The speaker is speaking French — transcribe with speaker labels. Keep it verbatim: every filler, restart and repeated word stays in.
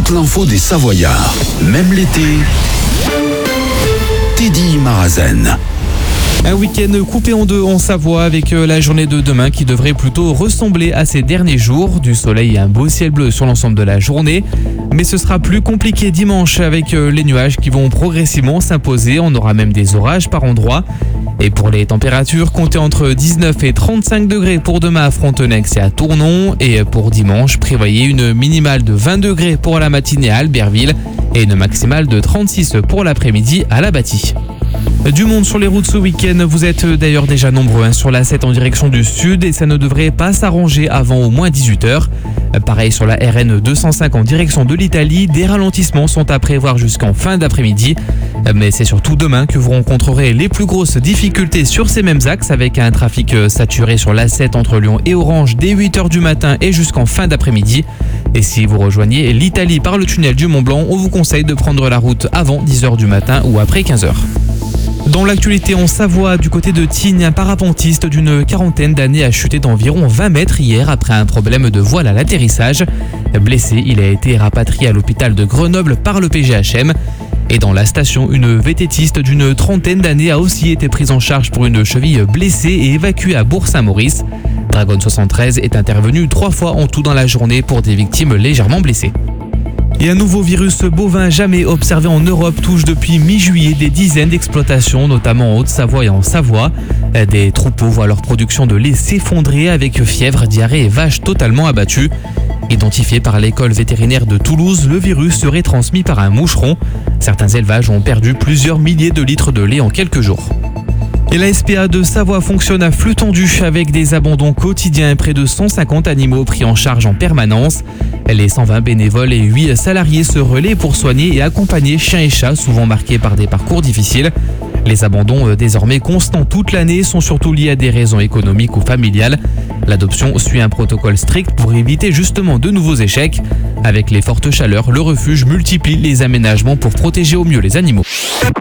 Speaker 1: toute l'info des Savoyards. Même l'été, Teddy Marazen.
Speaker 2: Un week-end coupé en deux en Savoie avec la journée de demain qui devrait plutôt ressembler à ces derniers jours. Du soleil et un beau ciel bleu sur l'ensemble de la journée. Mais ce sera plus compliqué dimanche avec les nuages qui vont progressivement s'imposer. On aura même des orages par endroits. Et pour les températures, comptez entre dix-neuf et trente-cinq degrés pour demain à Frontenex et à Tournon. Et pour dimanche, prévoyez une minimale de vingt degrés pour la matinée à Albertville et une maximale de trente-six pour l'après-midi à La Bâtie. Du monde sur les routes ce week-end, vous êtes d'ailleurs déjà nombreux hein, sur la sept en direction du sud et ça ne devrait pas s'arranger avant au moins dix-huit heures. Pareil sur la R N deux cent cinq en direction de l'Italie, des ralentissements sont à prévoir jusqu'en fin d'après-midi. Mais c'est surtout demain que vous rencontrerez les plus grosses difficultés sur ces mêmes axes avec un trafic saturé sur l'A sept entre Lyon et Orange dès huit heures du matin et jusqu'en fin d'après-midi. Et si vous rejoignez l'Italie par le tunnel du Mont Blanc, on vous conseille de prendre la route avant dix heures du matin ou après quinze heures. Dans l'actualité en Savoie, du côté de Tignes, un parapentiste d'une quarantaine d'années a chuté d'environ vingt mètres hier après un problème de voile à l'atterrissage. Blessé, il a été rapatrié à l'hôpital de Grenoble par le P G H M. Et dans la station, une vététiste d'une trentaine d'années a aussi été prise en charge pour une cheville blessée et évacuée à Bourg-Saint-Maurice. Dragon soixante-treize est intervenu trois fois en tout dans la journée pour des victimes légèrement blessées. Et un nouveau virus bovin jamais observé en Europe touche depuis mi-juillet des dizaines d'exploitations, notamment en Haute-Savoie et en Savoie. Des troupeaux voient leur production de lait s'effondrer avec fièvre, diarrhée et vaches totalement abattues. Identifié par l'école vétérinaire de Toulouse, le virus serait transmis par un moucheron. Certains élevages ont perdu plusieurs milliers de litres de lait en quelques jours. Et la S P A de Savoie fonctionne à flux tendu avec des abandons quotidiens et près de cent cinquante animaux pris en charge en permanence. Les cent vingt bénévoles et huit salariés se relaient pour soigner et accompagner chiens et chats souvent marqués par des parcours difficiles. Les abandons désormais constants toute l'année sont surtout liés à des raisons économiques ou familiales. L'adoption suit un protocole strict pour éviter justement de nouveaux échecs. Avec les fortes chaleurs, le refuge multiplie les aménagements pour protéger au mieux les animaux.